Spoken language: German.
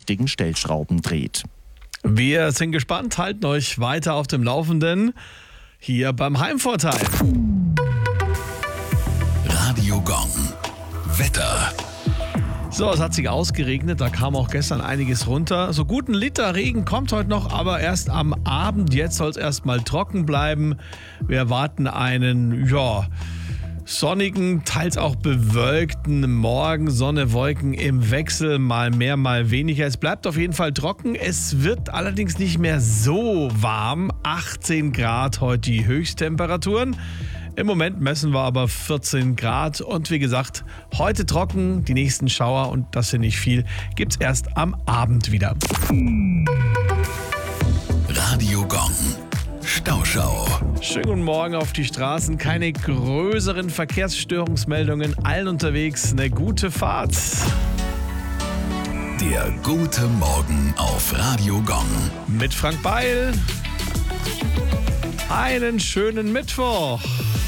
richtigen Stellschrauben dreht. Wir sind gespannt, halten euch weiter auf dem Laufenden hier beim Heimvorteil. Radio Gong. Wetter. So, es hat sich ausgeregnet, da kam auch gestern einiges runter. So gut ein Liter Regen kommt heute noch, aber erst am Abend. Jetzt soll es erstmal trocken bleiben. Wir erwarten einen, sonnigen, teils auch bewölkten Morgen. Sonne, Wolken im Wechsel, mal mehr, mal weniger. Es bleibt auf jeden Fall trocken. Es wird allerdings nicht mehr so warm. 18 Grad heute die Höchsttemperaturen. Im Moment messen wir aber 14 Grad und wie gesagt, heute trocken, die nächsten Schauer und das sind nicht viel, gibt's erst am Abend wieder. Radio Gong. Stauschau. Schönen guten Morgen auf die Straßen, keine größeren Verkehrsstörungsmeldungen, allen unterwegs eine gute Fahrt. Der gute Morgen auf Radio Gong. Mit Frank Beil. Einen schönen Mittwoch.